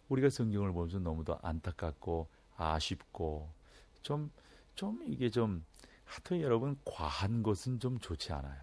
우리가 성경을 보면서 너무도 안타깝고 아쉽고 좀 이게 좀 하여튼 여러분 과한 것은 좀 좋지 않아요.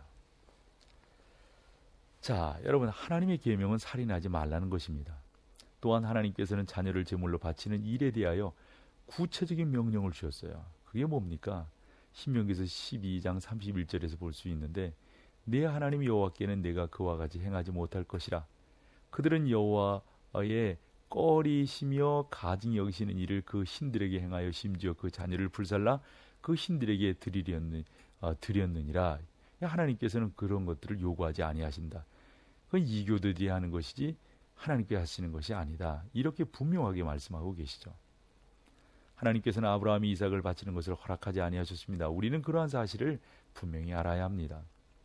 자, 여러분 하나님의 계명은 살인하지 말라는 것입니다. 또한 하나님께서는 자녀를 제물로 바치는 일에 대하여 구체적인 명령을 주셨어요. 그게 뭡니까? 신명기서 12장 31절에서 볼 수 있는데 내 하나님 여호와께는 내가 그와 같이 행하지 못할 것이라. 그들은 여호와의 꺼리시며 가증히 여기시는 일을 그 신들에게 행하여 심지어 그 자녀를 불살라 그 신들에게 드렸느니라. 하나님께서는 그런 것들을 요구하지 아니하신다. 그건 이교도들이 하는 것이지 하나님께 하시는 것이 아니다. 이렇게 분명하게 말씀하고 계시죠. 하나님께서는 아브라함이 이삭을 바치는 것을 허락하지 아니하셨습니다. 우리는 그러한 사실을 분명히 알아야 합니다.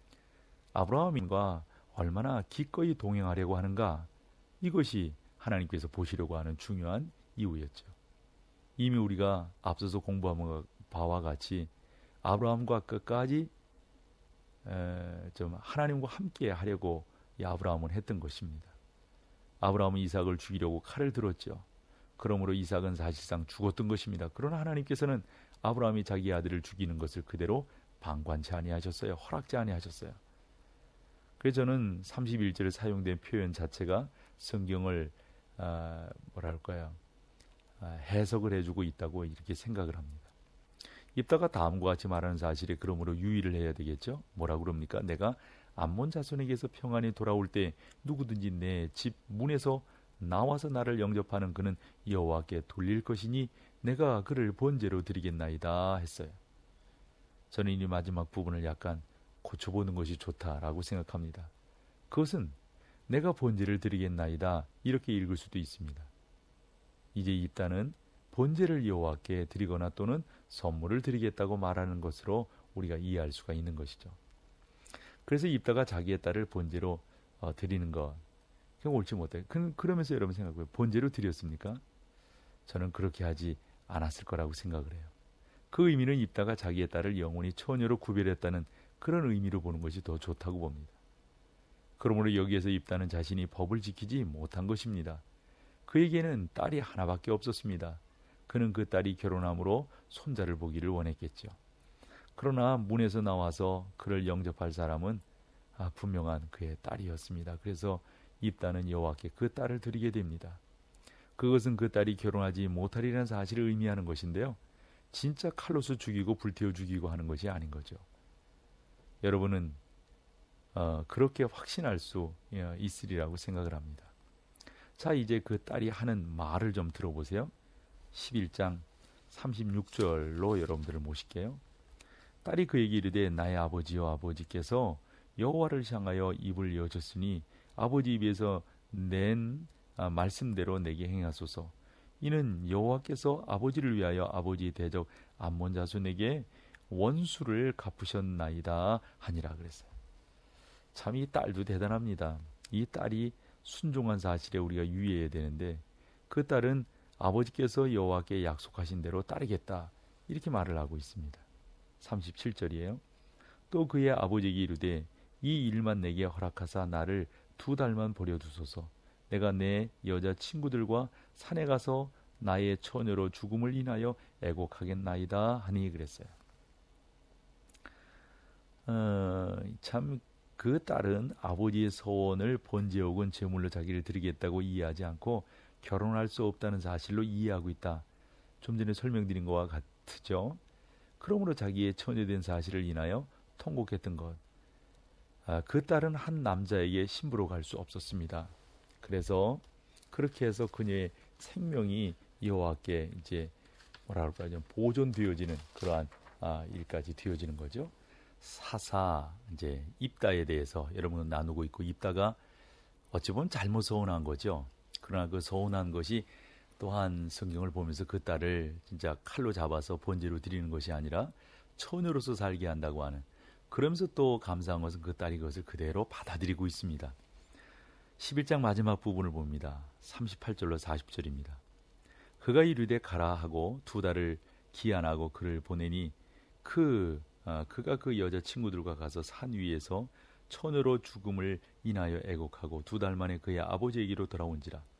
아브라함과 얼마나 기꺼이 동행하려고 하는가, 이것이 하나님께서 보시려고 하는 중요한 이유였죠. 이미 우리가 앞서서 공부한 바와 같이 아브라함과 끝까지 좀 하나님과 함께 하려고 이 아브라함은 했던 것입니다. 아브라함은 이삭을 죽이려고 칼을 들었죠. 그러므로 이삭은 사실상 죽었던 것입니다. 그러나 하나님께서는 아브라함이 자기 아들을 죽이는 것을 그대로 방관치 아니하셨어요. 허락지 아니하셨어요. 그래서 저는 31절에 사용된 표현 자체가 성경을 해석을 해주고 있다고 이렇게 생각을 합니다. 입다가 다음과 같이 말하는 사실에 그러므로 유의를 해야 되겠죠. 뭐라고 그럽니까? 내가 암몬 자손에게서 평안히 돌아올 때 누구든지 내 집 문에서 나와서 나를 영접하는 그는 여호와께 돌릴 것이니 내가 그를 번제로 드리겠나이다 했어요. 저는 이 마지막 부분을 약간 고쳐보는 것이 좋다라고 생각합니다. 그것은 내가 번제를 드리겠나이다 이렇게 읽을 수도 있습니다. 이제 입다는 번제를 여호와께 드리거나 또는 선물을 드리겠다고 말하는 것으로 우리가 이해할 수가 있는 것이죠. 그래서 입다가 자기의 딸을 번제로 드리는 것, 그건 옳지 못해. 그러면서 여러분 생각해요. 번제로 드렸습니까? 저는 그렇게 하지 않았을 거라고 생각을 해요. 그 의미는 입다가 자기의 딸을 영원히 처녀로 구별했다는 그런 의미로 보는 것이 더 좋다고 봅니다. 그러므로 여기에서 입다는 자신이 법을 지키지 못한 것입니다. 그에게는 딸이 하나밖에 없었습니다. 그는 그 딸이 결혼함으로 손자를 보기를 원했겠죠. 그러나 문에서 나와서 그를 영접할 사람은 분명한 그의 딸이었습니다. 그래서 입다는 여호와께 그 딸을 드리게 됩니다. 그것은 그 딸이 결혼하지 못하리라는 사실을 의미하는 것인데요. 진짜 칼로서 죽이고 불태워 죽이고 하는 것이 아닌 거죠. 여러분은 그렇게 확신할 수 있으리라고 생각을 합니다. 자, 이제 그 딸이 하는 말을 좀 들어보세요. 11장 36절로 여러분들을 모실게요. 딸이 그에게 이르되 나의 아버지여 아버지께서 여호와를 향하여 입을 여셨으니 아버지 입에서 낸 말씀대로 내게 행하소서. 이는 여호와께서 아버지를 위하여 아버지 대적 암몬 자손에게 원수를 갚으셨나이다 하니라 그랬어요. 참 이 딸도 대단합니다. 이 딸이 순종한 사실에 우리가 유의해야 되는데 그 딸은 아버지께서 여호와께 약속하신 대로 따르겠다 이렇게 말을 하고 있습니다. 37절이에요. 또 그의 아버지에게 이르되 이 일만 내게 허락하사 나를 2달만 버려두소서. 내가 내 여자 친구들과 산에 가서 나의 처녀로 죽음을 인하여 애곡하겠나이다 하니 그랬어요. 참 그 딸은 아버지의 서원을 번제 혹은 제물로 자기를 드리겠다고 이해하지 않고 결혼할 수 없다는 사실로 이해하고 있다. 좀 전에 설명드린 것과 같죠. 그러므로 자기의 처녀된 사실을 인하여 통곡했던 것. 그 딸은 한 남자에게 신부로 갈 수 없었습니다. 그래서 그렇게 해서 그녀의 생명이 여호와께 이제 뭐라 그럴까요? 보존되어지는 그러한 일까지 되어지는 거죠. 사사 이제 입다에 대해서 여러분은 나누고 있고 입다가 어찌 보면 잘못 서운한 거죠. 그러나 그 서운한 것이 또한 성경을 보면서 그 딸을 진짜 칼로 잡아서 번제로 드리는 것이 아니라 처녀로서 살게 한다고 하는, 그러면서 또 감사한 것은 그 딸이 그것을 그대로 받아들이고 있습니다. 11장 마지막 부분을 봅니다. 38절로 40절입니다. 그가 이르되 가라 하고 2달을 기한하고 그를 보내니 그가 그 여자 친구들과 가서 산 위에서 처녀로 죽음을 인하여 애곡하고 2달 만에 그의 아버지에게로 돌아온지라.